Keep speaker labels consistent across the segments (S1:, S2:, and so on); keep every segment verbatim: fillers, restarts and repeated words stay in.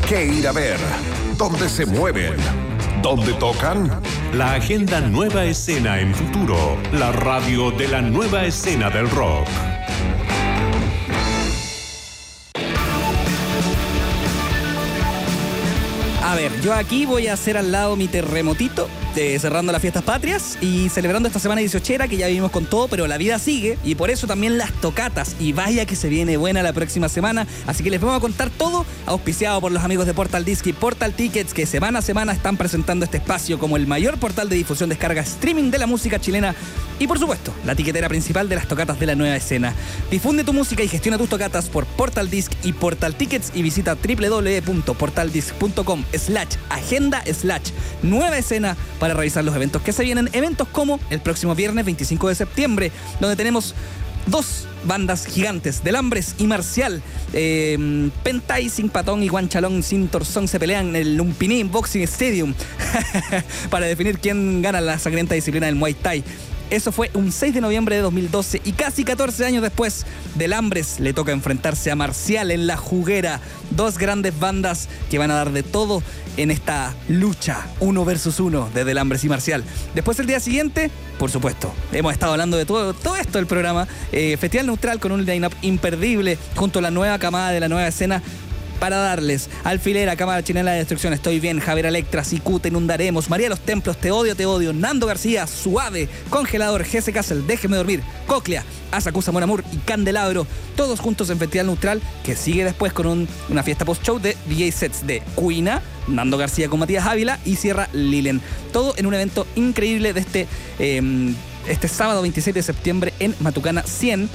S1: qué ir a ver, dónde se mueven, dónde tocan.
S2: La agenda Nueva Escena en Futuro, la radio de la nueva escena del rock.
S3: A ver, yo aquí voy a hacer al lado mi terremotito, de, cerrando las fiestas patrias y celebrando esta semana dieciochera, que ya vivimos con todo, pero la vida sigue, y por eso también las tocatas, y vaya que se viene buena la próxima semana, así que les vamos a contar todo, auspiciado por los amigos de Portal Disc y Portal Tickets, que semana a semana están presentando este espacio como el mayor portal de difusión, descarga, streaming de la música chilena, y por supuesto, la tiquetera principal de las tocatas de la nueva escena. Difunde tu música y gestiona tus tocatas por Portal Disc y Portal Tickets, y visita doble u doble u doble u punto portal disc punto com slash agenda slash nueva escena para revisar los eventos que se vienen. Eventos como el próximo viernes veinticinco de septiembre, donde tenemos dos bandas gigantes, Delambres y Marcial. eh, Pentay, Sin Patón y Guanchalón Sin Torzón se pelean en el Lumpiní Boxing Stadium para definir quién gana la sangrienta disciplina del Muay Thai. Eso fue un seis de noviembre de dos mil doce, y casi catorce años después, Delambres le toca enfrentarse a Marcial en La Juguera. Dos grandes bandas que van a dar de todo en esta lucha uno versus uno de Delambres y Marcial. Después, el día siguiente, por supuesto, hemos estado hablando de todo, todo esto del programa, eh, Festival Neutral con un line-up imperdible junto a la nueva camada de la nueva escena, para darles Alfilera, Cámara Chilena de Destrucción, Estoy Bien, Javier Electra, Sicu, Te Inundaremos, María Los Templos, Te Odio, Te Odio, Nando García, Suave, Congelador, G S Castle, Déjeme Dormir, Cóclea, Asacusa, Mon Amour y Candelabro, todos juntos en Festival Neutral, que sigue después con un, una fiesta post-show de D J sets de Cuina, Nando García con Matías Ávila y Sierra Lilen. Todo en un evento increíble de este, eh, este sábado veintiséis de septiembre en Matucana cien.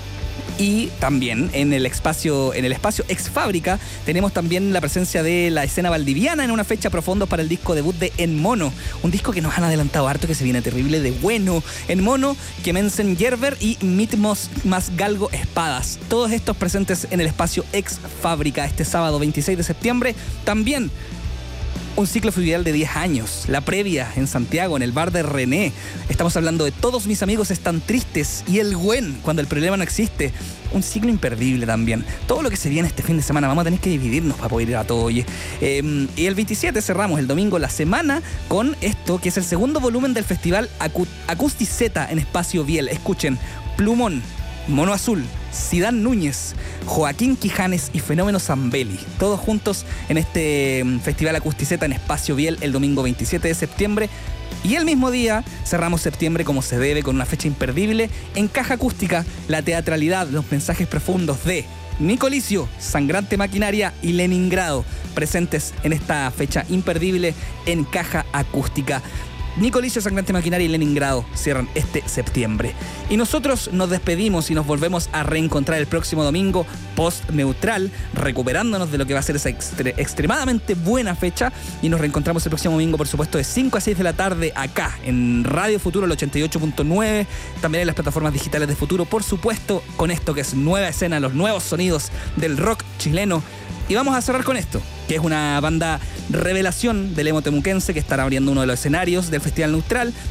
S3: Y también en el espacio, en el espacio Ex Fábrica tenemos también la presencia de la escena valdiviana en una fecha profundo para el disco debut de En Mono. Un disco que nos han adelantado harto, que se viene terrible de bueno. En Mono, Kemensen Yerber y Mitmos más Galgo Espadas. Todos estos presentes en el espacio Ex Fábrica este sábado veintiséis de septiembre. También un ciclo fluvial de diez años, la previa en Santiago, en el bar de René. Estamos hablando de Todos mis amigos están tristes y El Güen, cuando el problema no existe. Un ciclo imperdible también. Todo lo que se viene este fin de semana, vamos a tener que dividirnos para poder ir a todo, oye. Eh, y el veintisiete cerramos el domingo la semana con esto, que es el segundo volumen del festival Acu- Acusticeta en Espacio Biel. Escuchen, Plumón, Mono Azul, Sidán Núñez, Joaquín Quijanes y Fenómeno Zambelli, todos juntos en este Festival Acusticeta en Espacio Biel el domingo veintisiete de septiembre. Y el mismo día cerramos septiembre como se debe, con una fecha imperdible en Caja Acústica, la teatralidad, los mensajes profundos de Nicolicio, Sangrante Maquinaria y Leningrado, presentes en esta fecha imperdible en Caja Acústica. Nicolicio, Sangrante Maquinaria y Leningrado cierran este septiembre. Y nosotros nos despedimos y nos volvemos a reencontrar el próximo domingo post-neutral, recuperándonos de lo que va a ser esa extre- extremadamente buena fecha. Y nos reencontramos el próximo domingo, por supuesto, de cinco a seis de la tarde acá en Radio Futuro, el ochenta y ocho punto nueve. También en las plataformas digitales de Futuro, por supuesto, con esto que es Nueva Escena, los nuevos sonidos del rock chileno. Y vamos a cerrar con esto, que es una banda revelación del emo temuquense que estará abriendo uno de los escenarios del Festival Neutral.